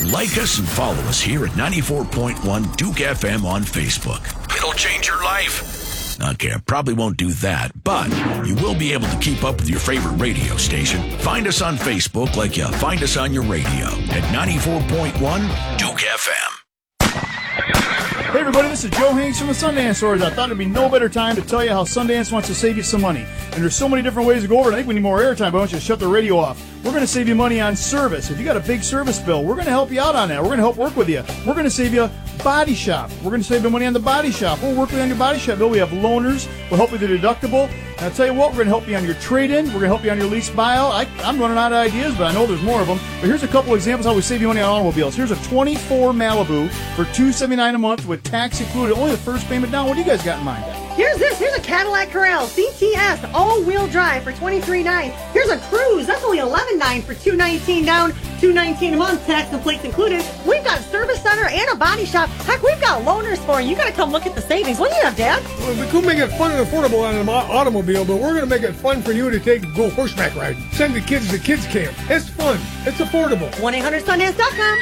Like us and follow us here at 94.1 Duke FM on Facebook. It'll change your life. Okay, I probably won't do that, but you will be able to keep up with your favorite radio station. Find us on Facebook like you find us on your radio at 94.1 Duke FM. Hey everybody, this is Joe Hanks from the Sundance Stores. I thought it'd be no better time to tell you how Sundance wants to save you some money. And there's so many different ways to go over it. I think we need more airtime, but I want you to shut the radio off. We're going to save you money on service. If you got a big service bill, we're going to help you out on that. We're going to help work with you. We're going to save you body shop. We're going to save you money on the body shop. We'll work with you on your body shop bill. We have loaners. We'll help with your deductible. And I'll tell you what, we're going to help you on your trade-in. We're going to help you on your lease buyout. I'm running out of ideas, but I know there's more of them. But here's a couple examples how we save you money on automobiles. Here's a 24 Malibu for $279 a month with tax included. Only the first payment down. What do you guys got in mind? Here's this. Here's a Cadillac Corral CTS all-wheel drive for $23,900. Here's a Cruze. That's only $11,900 for $219 down, $219 a month, tax and plates included. We've got a service center and a body shop. Heck, we've got loaners for you. You got to come look at the savings. What do you have, Dad? Well, we could make it fun and affordable on an automobile, but we're going to make it fun for you to go horseback riding. Send the kids to kids camp. It's fun. It's affordable. 1-800-Sundance.com.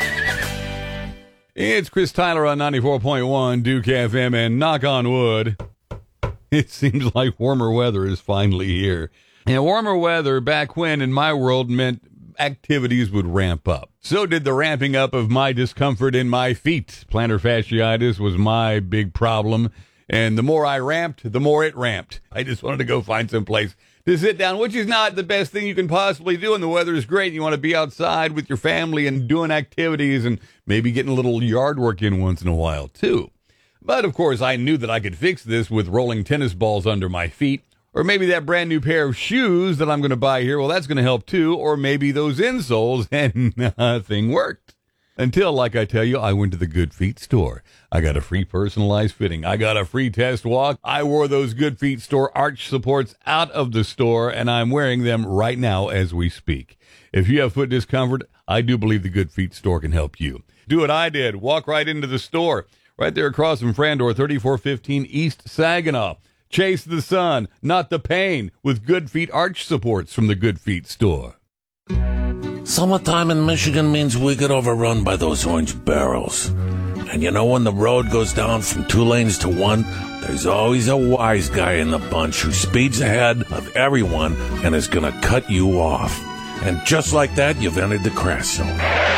It's Chris Tyler on 94.1 Duke FM, and knock on wood, it seems like warmer weather is finally here. And warmer weather back when in my world meant activities would ramp up. So did the ramping up of my discomfort in my feet. Plantar fasciitis was my big problem, and the more I ramped, the more it ramped. I just wanted to go find some place to sit down, which is not the best thing you can possibly do, and the weather is great. You want to be outside with your family and doing activities and maybe getting a little yard work in once in a while, too. But, of course, I knew that I could fix this with rolling tennis balls under my feet, or maybe that brand new pair of shoes that I'm going to buy here. Well, that's going to help, too, or maybe those insoles, and nothing worked. Until, like I tell you, I went to the Good Feet store. I got a free personalized fitting. I got a free test walk. I wore those Good Feet store arch supports out of the store, and I'm wearing them right now as we speak. If you have foot discomfort, I do believe the Good Feet store can help you. Do what I did. Walk right into the store. Right there across from Frandor, 3415 East Saginaw. Chase the sun, not the pain, with Good Feet arch supports from the Good Feet store. Summertime in Michigan means we get overrun by those orange barrels. And you know, when the road goes down from 2 lanes to 1, there's always a wise guy in the bunch who speeds ahead of everyone and is going to cut you off. And just like that, you've entered the crash zone.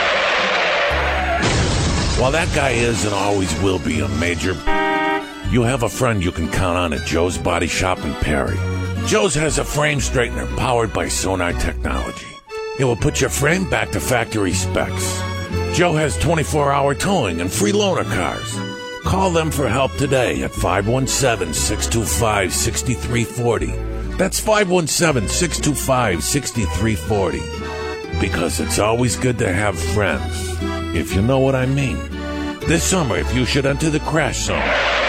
While that guy is and always will be a major, you have a friend you can count on at Joe's Body Shop in Perry. Joe's has a frame straightener powered by Sonar technology. It will put your frame back to factory specs. Joe has 24-hour towing and free loaner cars. Call them for help today at 517-625-6340. That's 517-625-6340. Because it's always good to have friends, if you know what I mean. This summer, if you should enter the crash zone,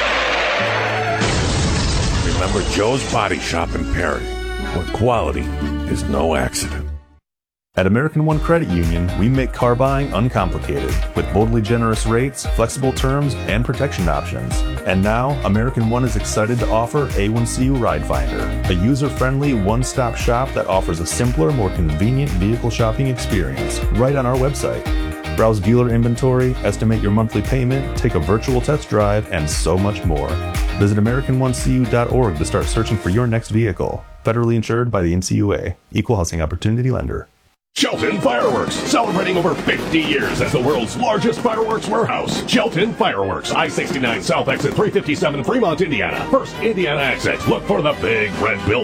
remember Joe's Body Shop in Perry, where quality is no accident. At American One Credit Union, we make car buying uncomplicated with boldly generous rates, flexible terms, and protection options. And now, American One is excited to offer A1CU Ride Finder, a user-friendly one-stop shop that offers a simpler, more convenient vehicle shopping experience right on our website. Browse dealer inventory, estimate your monthly payment, take a virtual test drive, and so much more. Visit AmericanOneCU.org to start searching for your next vehicle. Federally insured by the NCUA. Equal Housing Opportunity Lender. Shelton Fireworks, celebrating over 50 years as the world's largest fireworks warehouse. Shelton Fireworks, I-69 South Exit 357, Fremont, Indiana. First Indiana exit. Look for the big red building.